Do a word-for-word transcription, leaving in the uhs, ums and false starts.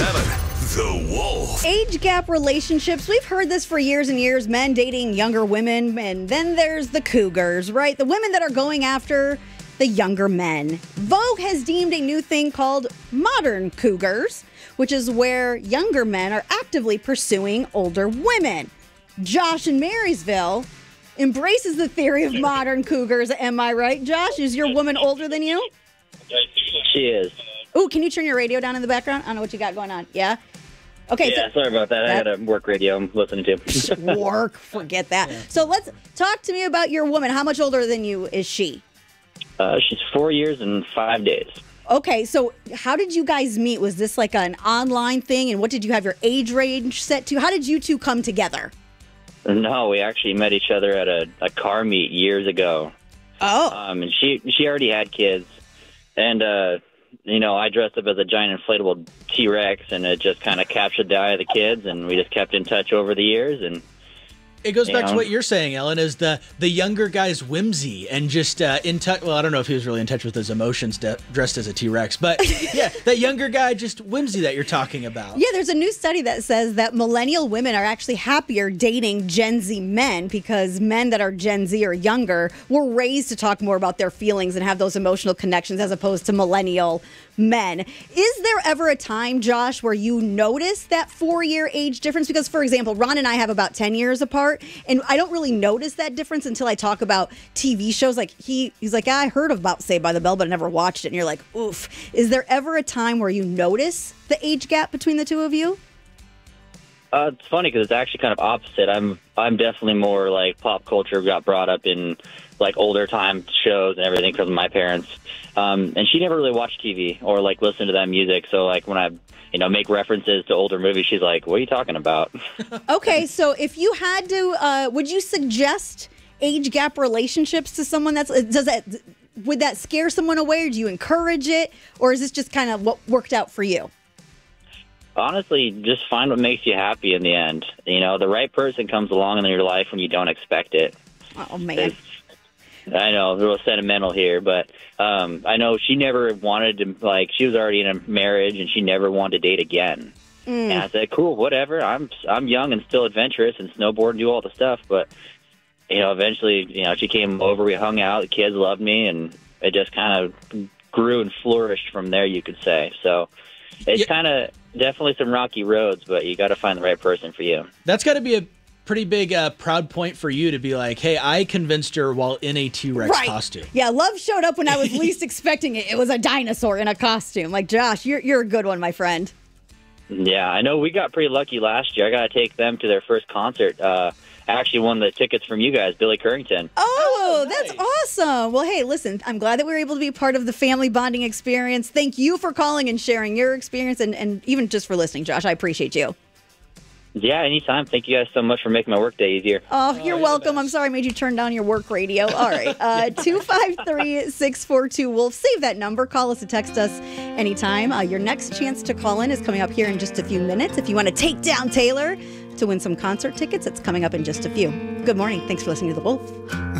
seven, The Wolf. Age gap relationships. We've heard this for years and years. Men dating younger women. And then there's the cougars, right? The women that are going after the younger men. Vogue has deemed a new thing called modern cougars, which is where younger men are actively pursuing older women. Josh in Marysville embraces the theory of modern cougars. Am I right, Josh? Is your woman older than you? She is. Ooh, can you turn your radio down in the background? I don't know what you got going on. Yeah? Okay. Yeah, so, sorry about that. I that- got a work radio I'm listening to. work, forget that. So let's talk to me about your woman. How much older than you is she? Uh, she's four years and five days. Okay, so how did you guys meet? Was this like an online thing? And what did you have your age range set to? How did you two come together? No, we actually met each other at a, a car meet years ago. Oh. Um, and she she already had kids. And, uh, you know, I dressed up as a giant inflatable T-Rex, and it just kind of captured the eye of the kids, and we just kept in touch over the years. And It goes back Yeah. to what you're saying, Ellen, is the the younger guy's whimsy and just uh, in touch. Well, I don't know if he was really in touch with his emotions de- dressed as a T-Rex, but yeah, that younger guy, just whimsy that you're talking about. Yeah, there's a new study that says that millennial women are actually happier dating Gen Z men because men that are Gen Z or younger were raised to talk more about their feelings and have those emotional connections as opposed to millennial men. Is there ever a time, Josh, where you notice that four-year age difference? Because, for example, Ron and I have about ten years apart, and I don't really notice that difference until I talk about T V shows. Like, he he's like, yeah, I heard about Saved by the Bell, but I never watched it. And you're like, oof. Is there ever a time where you notice the age gap between the two of you? uh, it's funny because it's actually kind of opposite. I'm I'm definitely more like pop culture, got brought up in like older time shows and everything because of my parents. Um, and she never really watched T V or like listened to that music. So like when I, you know, make references to older movies, she's like, "What are you talking about?" Okay, so if you had to, uh, would you suggest age gap relationships to someone that's, does that, would that scare someone away, or do you encourage it, or is this just kind of what worked out for you? Honestly, just find what makes you happy in the end. You know, the right person comes along in your life when you don't expect it. Oh, man. It's- I know, a little sentimental here, but um, I know she never wanted to, like, she was already in a marriage and she never wanted to date again. Mm. And I said, cool, whatever. I'm I'm young and still adventurous and snowboard and do all the stuff, but, you know, eventually, you know, she came over, we hung out, the kids loved me, and it just kind of grew and flourished from there, you could say. So it's Yeah. kind of definitely some rocky roads, but you got to find the right person for you. That's got to be a pretty big uh, proud point for you to be like, hey, I convinced her while in a T-Rex Right. costume. Yeah, love showed up when I was least expecting it. It was a dinosaur in a costume. Like, Josh, you're you're a good one, my friend. Yeah, I know we got pretty lucky last year. I got to take them to their first concert. Uh, I actually won the tickets from you guys, Billy Currington. Oh, Oh, that's nice. awesome. Well, hey, listen, I'm glad that we were able to be part of the family bonding experience. Thank you for calling and sharing your experience, and, and even just for listening, Josh. I appreciate you. Yeah, anytime. Thank you guys so much for making my workday easier. Oh, you're you're the welcome. best. I'm sorry I made you turn down your work radio. All right. Uh, two five three, six four two, Wolf. Save that number. Call us or text us anytime. Uh, your next chance to call in is coming up here in just a few minutes. If you want to take down Taylor to win some concert tickets, it's coming up in just a few. Good morning. Thanks for listening to The Wolf.